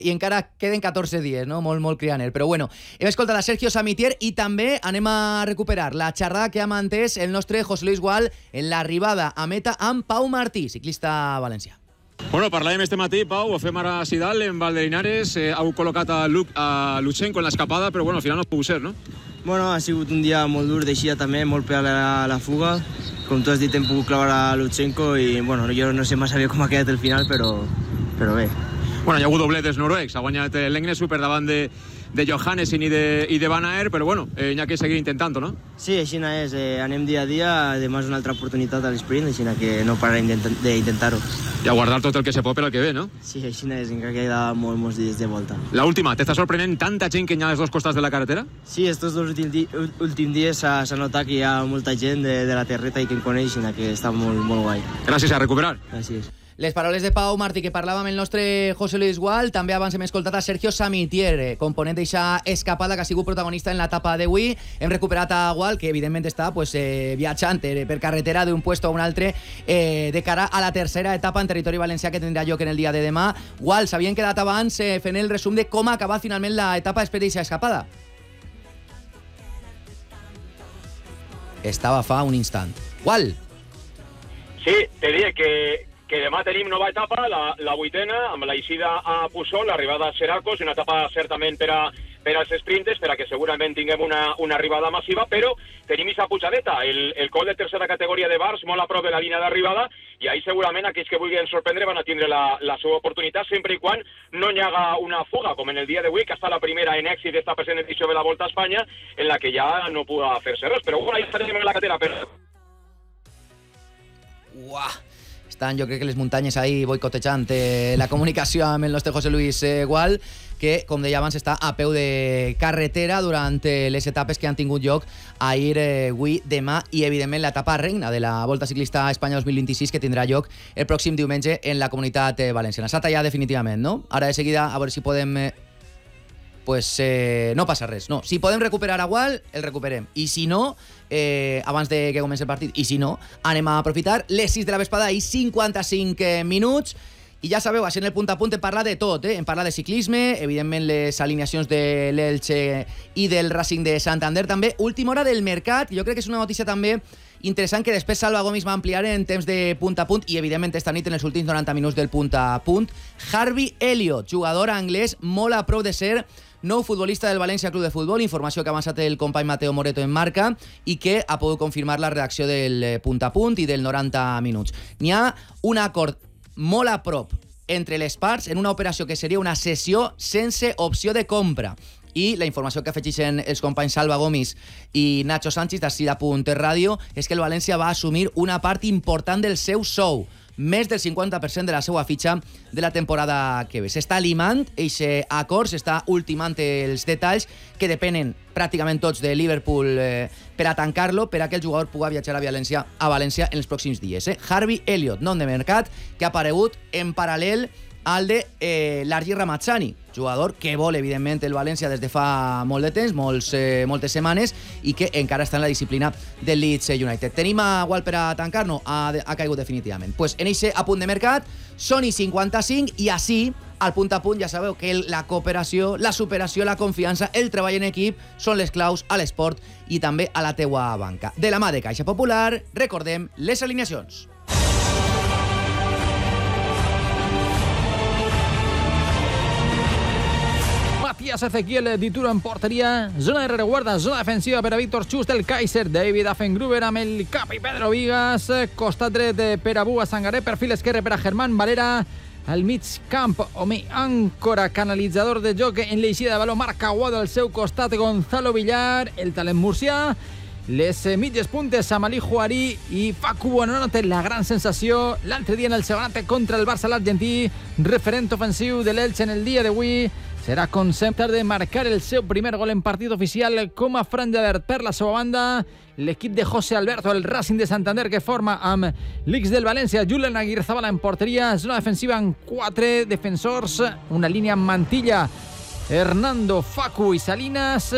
i encara queden 14 dies, no? Molt crianer. Però bueno, hem escoltat a Sergio Samitier i també anem a recuperar la xerrada que ha mantès el nostre José Luis Gual en l'arribada a meta amb Pau Martí, ciclista valencià. Bueno, parlàvem este matí, Pau, ho fem ara a Sidal, en Valderinares, heu col·locat a Lutsenko en l'escapada, però bueno, al final no ha pogut ser, no? Bueno, ha sigut un dia molt dur d'eixida també, molt per a la fuga. Com tu has dit, hem pogut clavar a Lutsenko i bueno, jo no sé massa bé com ha quedat el final, però bé. Bueno, hi ha hagut doblet dels noruecs, ha guanyat l'Engnesu per davant de Johannessen i de Van Aert, però bueno, hi ha que seguir intentant-ho, no? Sí, així és, anem dia a dia, demà és una altra oportunitat a l'esprint, així que no pararem d'intentar-ho. I a guardar tot el que se pot per al que ve, no? Sí, així és, encara queda molts dies de volta. La última, t'està sorprenent tanta gent que hi ha als dos costats de la carretera? Sí, estos dos últims dies s'ha notat que hi ha molta gent de la terreta i que em coneix, que està molt guai. Gràcies, a recuperar. Gràcies. Les paroles de Pau Martí que parlava amb el nostre José Luis Gual. També abans hem escoltat a Sergio Samitier, component d'eixa escapada que ha sigut protagonista en l'etapa d'avui. Hem recuperat a Gual, que evidentment està viatjant per carretera d'un puesto a un altre de cara a la tercera etapa en territori valencià que tindrà lloc en el dia de demà. Gual, s'havien quedat abans fent el resum de com ha acabat finalment l'etapa després d'eixa escapada. Estava fa un instant. Gual. Sí, te diré que demà tenim nova etapa, la vuitena, amb l'eixida a Puçol, l'arribada a Seracos, una etapa certament per als sprinters, per a que segurament tinguem una arribada massiva, però tenim aquesta pujadeta, el col de tercera categoria de Bars, molt a prop de la línia d'arribada, i ahí segurament aquells que vulguin sorprendre van a tindre la seva oportunitat, sempre i quan no hi haga una fuga, com en el dia d'avui, que està la primera en èxit d'esta present edició de la Volta a Espanya, en la que ja no puga fer-se res, però bueno, ahí estarem en la carretera. Uah! Estan, jo crec que les muntanyes ahí boicotejant la comunicació amb el nostre José Luis Gual, que, com deia abans, està a peu de carretera durant les etapes que han tingut lloc ahir, avui, demà i, evidentment, l'etapa reina de la Volta Ciclista a Espanya 2026 que tindrà lloc el pròxim diumenge en la Comunitat Valenciana. S'ha tallat definitivament, no? Ara de seguida, a veure si podem... no passa res, no. Si podem recuperar a Gual, el recuperem. I si no, abans de que comenci el partit, i si no, anem a aprofitar les 6 de la vesprada i 55 minuts. I ja sabeu, així en el punt a punt em parla de tot, em parla de ciclisme, evidentment les alineacions de l'Elche i del Racing de Santander també. Última hora del mercat, jo crec que és una notícia també interessant que després Salva Gomis va ampliar en temps de punt a punt i evidentment esta nit en els últims 90 minuts del punt a punt. Harvey Elliott, jugador anglès molt a prop de ser nou futbolista del València Club de Futbol, informació que ha avançat el company Mateo Moreto en Marca i que ha pogut confirmar la redacció del punt a punt i del 90 minuts. N'hi ha un acord molt a prop entre les parts en una operació que seria una cessió sense opció de compra. I la informació que afegeixen els companys Salva Gomis i Nacho Sánchez d'Ací de Punt Ràdio és que el València va assumir una part important del seu sou, més del 50% de la seva fitxa de la temporada que ve. S'està limant aquest acord, s'està ultimant els detalls que depenen pràcticament tots de Liverpool per a tancar-lo, per a que el jugador pugui viatjar a València en els pròxims dies. Harvey Elliott, nom de mercat, que ha aparegut en paral·lel al de l'Argi Ramazzani, jugador que vol, evidentment, el València des de fa molt de temps, moltes setmanes, i que encara està en la disciplina del Leeds United. Tenim a Gual per a tancar-no? Ha caigut definitivament. Pues en eixe a punt de mercat, són i 55, i així, al punt a punt, ja sabeu que la cooperació, la superació, la confiança, el treball en equip són les claus a l'esport i també a la teua banca. De la mà de Caixa Popular, recordem les alineacions. Matías Ezequiel Dituro en porteria, zona de rereguarda, zona defensiva per a Víctor Chus del Kaiser, David Affengruber amb el Capi Pedro Vigas, costat dret per a Bua Sangaré, perfil esquerre per a Germán Valera, al mig camp, home àncora, canalitzador de joc en l'eixida de baló, Marc Aguado al seu costat, Gonzalo Villar, el talent murcià, les mitges puntes amb Ali Juarí i Facu Buonanotte, la gran sensació l'altre dia en el segon acte contra el Barça l'argentí, referent ofensiu de l'Elche en el dia d'avui. Serà concepte de marcar el seu primer gol en partit oficial com a franja verd. Per la seva banda, l'equip de José Alberto, el Racing de Santander, que forma amb l'X del València, Julen Aguirrezabala en porteria, zona defensiva amb 4 defensors, una línia amb Mantilla, Hernando, Facu i Salinas,